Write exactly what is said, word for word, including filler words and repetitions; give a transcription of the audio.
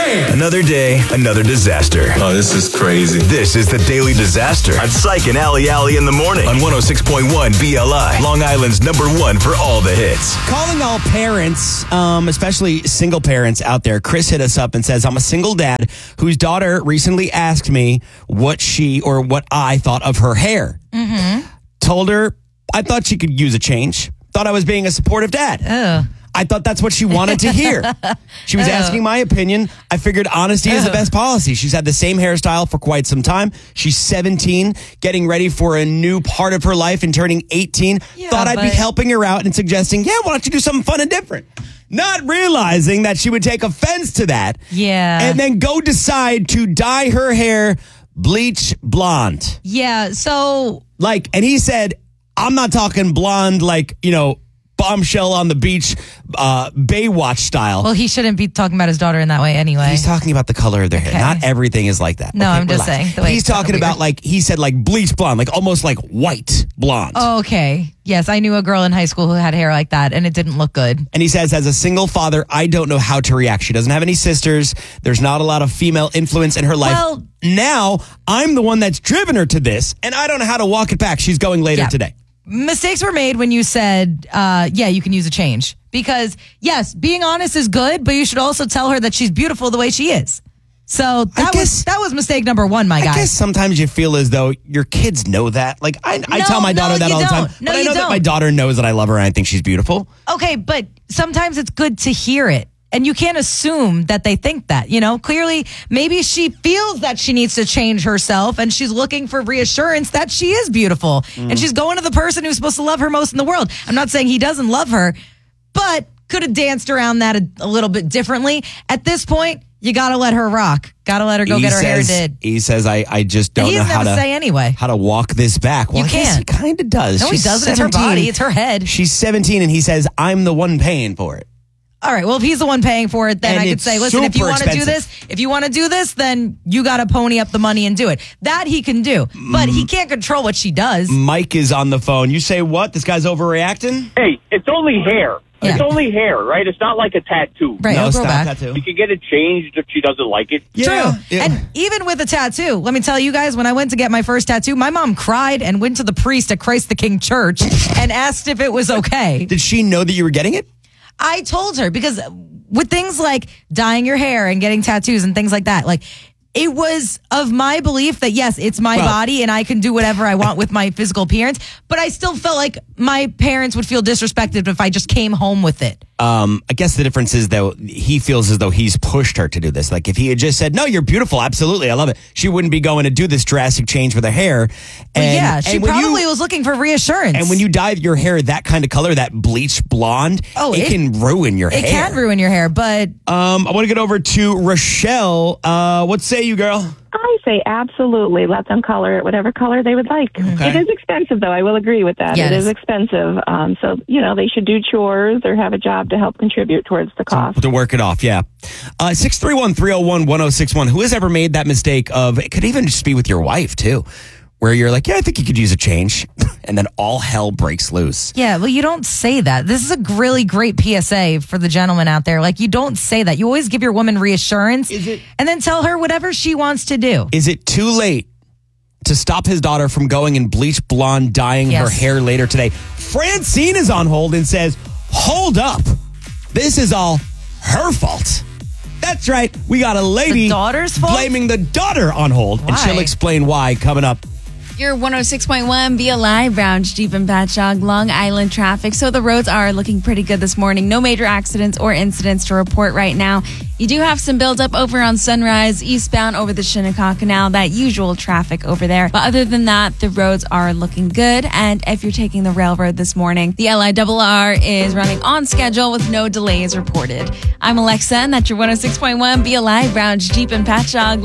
Bam! Another day, another disaster. Oh, this is crazy. This is the Daily Disaster on Psych and Ali Ali in the morning on one oh six point one B L I, Long Island's number one for all the hits. Calling all parents, um, especially single parents out there, Chris hit us up and says, I'm a single dad whose daughter recently asked me what she or what I thought of her hair. Mm-hmm. Told her I thought she could use a change. Thought I was being a supportive dad. Oh. I thought that's what she wanted to hear. She was Oh. asking my opinion. I figured honesty is the Oh. best policy. She's had the same hairstyle for quite some time. She's seventeen, getting ready for a new part of her life and turning eighteen. Yeah, Thought I'd be but- helping her out and suggesting, yeah, why don't you do something fun and different? Not realizing that she would take offense to that. Yeah. And then go decide to dye her hair bleach blonde. Yeah, so Like, and he said, I'm not talking blonde like, you know, bombshell on the beach, uh, Baywatch style. well, he shouldn't be talking about his daughter in that way anyway. He's talking about the color of their hair. Okay. Not everything is like that. No, I'm just saying, the way He's it's kinda talking weird. about like, he said like bleach blonde, like almost like white blonde. Oh, okay. Yes, I knew a girl in high school who had hair like that, and it didn't look good. And he says, as a single father, I don't know how to react. She doesn't have any sisters. There's not a lot of female influence in her life. Well- now I'm the one that's driven her to this, and I don't know how to walk it back. She's going later Yeah. today. Mistakes were made when you said, uh, yeah, you can use a change. Because, yes, being honest is good, but you should also tell her that she's beautiful the way she is. So that guess- was that was mistake number one, my guy. I guess sometimes you feel as though your kids know that. Like I, I No, tell my daughter no, that you all the time. don't. No, but I you know that don't. my daughter knows that I love her and I think she's beautiful. Okay, but sometimes it's good to hear it. And you can't assume that they think that, you know? Clearly, maybe she feels that she needs to change herself and she's looking for reassurance that she is beautiful. Mm. And she's going to the person who's supposed to love her most in the world. I'm not saying he doesn't love her, but could have danced around that a, a little bit differently. At this point, you got to let her rock. Got to let her go he get her says, hair did. He says, I, I just don't He know doesn't how have to to say anyway. how to walk this back. Well, You I guess he can't. kind of does. No, he She's doesn't. It's her seventeen. body. It's her head. She's seventeen and he says, I'm the one paying for it. All right. Well, if he's the one paying for it, then And I could it's say, listen, if you super want to do expensive. this, if you want to do this, then you got to pony up the money and do it. That he can do, but Mm. he can't control what she does. Mike is on the phone. You say what? This guy's overreacting? Hey, it's only hair. Yeah. It's only hair, right? It's not like a tattoo. Right. no, He'll it's grow not back. tattoo. You can get it changed if she doesn't like it. Yeah, True. yeah. And even with a tattoo, let me tell you guys, when I went to get my first tattoo, my mom cried and went to the priest at Christ the King Church and asked if it was okay. Did she know that you were getting it? I told her because with things like dyeing your hair and getting tattoos and things like that, like it was of my belief that yes, it's my Well- body and I can do whatever I want with my physical appearance, but I still felt like my parents would feel disrespected if I just came home with it. Um, I guess the difference is though he feels as though he's pushed her to do this. Like if he had just said, "No, you're beautiful, absolutely, I love it," she wouldn't be going to do this drastic change with her hair. But And, yeah, she and when probably you, was looking for reassurance. And when you dye your hair that kind of color, that bleach blonde, Oh, it, it- can ruin your it hair. can ruin your hair, but Um, I want to get over to Rochelle. Uh, what say you, girl? I say absolutely let them color it whatever color they would like. Okay. It is expensive, though. I will agree with that. Yeah, it it is is. expensive. Um, so, you know, they should do chores or have a job to help contribute towards the cost. To work it off, yeah. Uh, six three one, three oh one, one oh six one. Who has ever made that mistake of, it could even just be with your wife, too, where you're like, yeah, I think you could use a change. And then all hell breaks loose. yeah, well, you don't say that. This is a really great P S A for the gentleman out there. Like, you don't say that. You always give your woman reassurance Is it- and then tell her whatever she wants to do. Is it too late to stop his daughter from going and bleach blonde, dyeing her Yes. hair later today? Francine is on hold and says, hold up. This is all her fault. That's right. We got a lady The daughter's fault? blaming the daughter on hold. And Why? she'll explain why coming up. Your one oh six point one B L I, Brown's Jeep and Patchogue, Long Island traffic. So the roads are looking pretty good this morning. No major accidents or incidents to report right now. You do have some buildup over on Sunrise, eastbound over the Shinnecock Canal, that usual traffic over there. But other than that, the roads are looking good. And if you're taking the railroad this morning, the L I R R is running on schedule with no delays reported. I'm Alexa, and that's your one oh six point one B L I, Brown's Jeep and Patchogue.